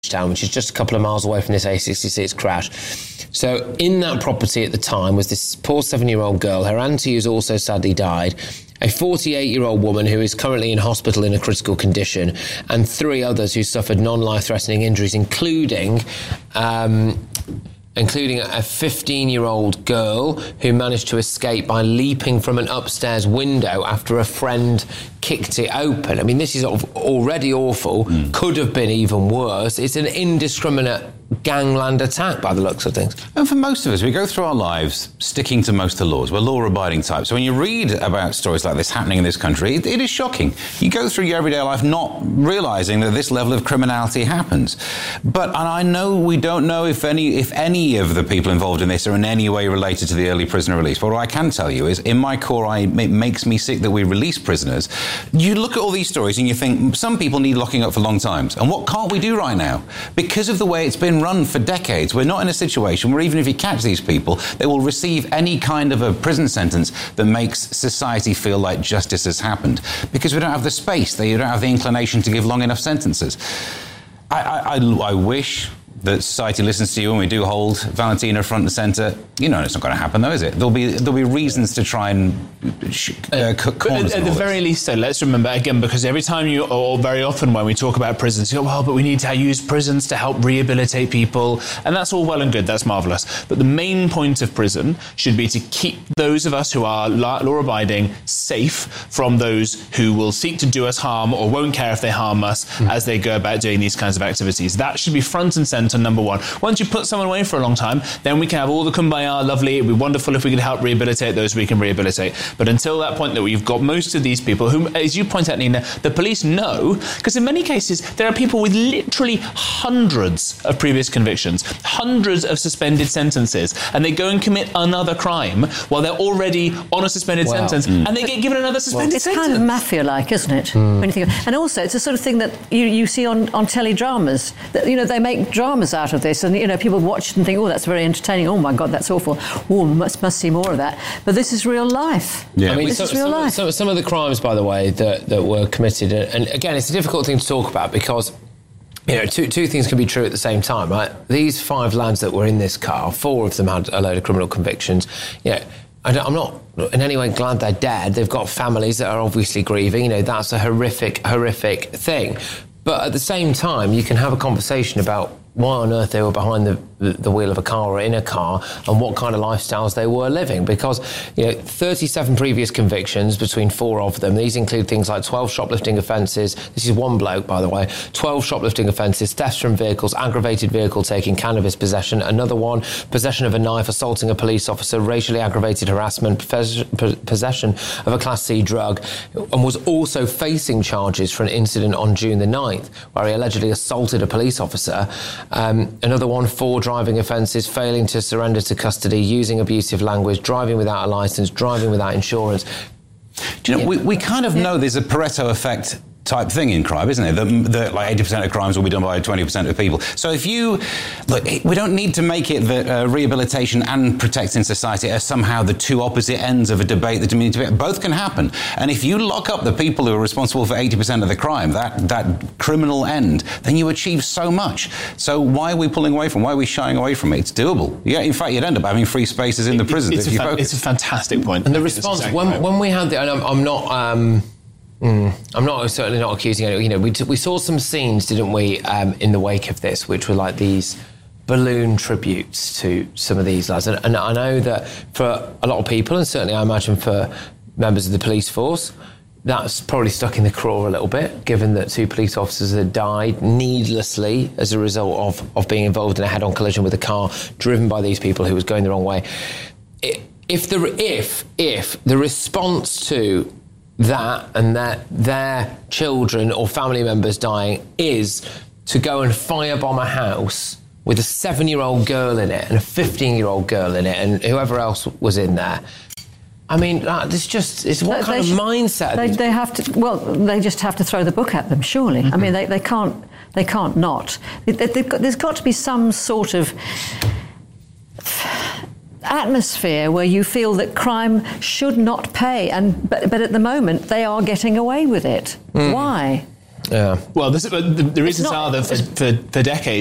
Town, which is just a couple of miles away from this A66 crash. So in that property at the time was this poor 7-year-old girl. Her auntie has also sadly died, a 48-year-old woman who is currently in hospital in a critical condition, and 3 others who suffered non-life-threatening injuries, including a 15-year-old girl who managed to escape by leaping from an upstairs window after a friend kicked it open. I mean, this is already awful. Could have been even worse. It's an indiscriminate gangland attack by the looks of things. And for most of us, we go through our lives sticking to most of the laws. We're law-abiding types. So when you read about stories like this happening in this country, it is shocking. You go through your everyday life not realising that this level of criminality happens. And I know we don't know if any of the people involved in this are in any way related to the early prisoner release. But what I can tell you is, in my core, it makes me sick that we release prisoners. You look at all these stories and you think, some people need locking up for long times. And what can't we do right now? Because of the way it's been run for decades, we're not in a situation where even if you catch these people, they will receive any kind of a prison sentence that makes society feel like justice has happened. Because we don't have the space, you don't have the inclination to give long enough sentences. I wish that society listens to you, and we do hold Valentina front and centre. You know it's not going to happen, though, is it? There'll be reasons to try and cut corners. At the very least, though, let's remember, again, because every time or very often when we talk about prisons, you go, well, but we need to use prisons to help rehabilitate people, and that's all well and good, that's marvellous. But the main point of prison should be to keep those of us who are law-abiding safe from those who will seek to do us harm or won't care if they harm us as they go about doing these kinds of activities. That should be front and centre, number one. Once you put someone away for a long time, then we can have all the kumbaya, lovely, it'd be wonderful if we could help rehabilitate those we can rehabilitate. But until that point that we've got most of these people who, as you point out, Nina, the police know, because in many cases there are people with literally hundreds of previous convictions, hundreds of suspended sentences, and they go and commit another crime while they're already on a suspended sentence, and they get given another suspended sentence. It's kind of mafia-like, isn't it? When you think of, and also it's the sort of thing that you see on teledramas. That, they make dramas out of this, and people watch and think, oh, that's very entertaining. Oh my God, that's awful. Oh, must see more of that. But this is real life. Yeah, I mean, this is real life. Some of the crimes, by the way, that were committed, and again, it's a difficult thing to talk about because two things can be true at the same time, right? These 5 lads that were in this car, 4 of them had a load of criminal convictions. I'm not in any way glad they're dead. They've got families that are obviously grieving. That's a horrific thing. But at the same time, you can have a conversation about why on earth they were behind the wheel of a car or in a car and what kind of lifestyles they were living. Because, 37 previous convictions between 4 of them. These include things like 12 shoplifting offences. This is one bloke, by the way. 12 shoplifting offences, thefts from vehicles, aggravated vehicle taking, cannabis possession. Another one, possession of a knife, assaulting a police officer, racially aggravated harassment, possession of a Class C drug, and was also facing charges for an incident on June the 9th where he allegedly assaulted a police officer. Another one, 4 driving offences, failing to surrender to custody, using abusive language, driving without a licence, driving without insurance. Do you know, we kind of know there's a Pareto effect type thing in crime, isn't it? That like 80% of crimes will be done by 20% of people. So if we don't need to make it that rehabilitation and protecting society are somehow the two opposite ends of a debate that need to be. Both can happen. And if you lock up the people who are responsible for 80% of the crime, that criminal end, then you achieve so much. So why are we pulling away from? Why are we shying away from it? It's doable. Yeah, in fact, you'd end up having free spaces in the prisons if you focus. It's a fantastic point. And the response, exactly when we had the, and I'm not certainly not accusing anyone. We saw some scenes, didn't we, in the wake of this, which were like these balloon tributes to some of these lads. And I know that for a lot of people, and certainly I imagine for members of the police force, that's probably stuck in the craw a little bit, given that 2 police officers had died needlessly as a result of being involved in a head-on collision with a car driven by these people who was going the wrong way. If the response to that and their children or family members dying is to go and firebomb a house with a 7-year-old girl in it and a 15-year-old girl in it and whoever else was in there. I mean, it's what kind of mindset? They have to. Well, they just have to throw the book at them. Surely, I mean, they can't not. There's got to be some sort of atmosphere where you feel that crime should not pay, but at the moment they are getting away with it. Why? Well, the reasons are that for decades,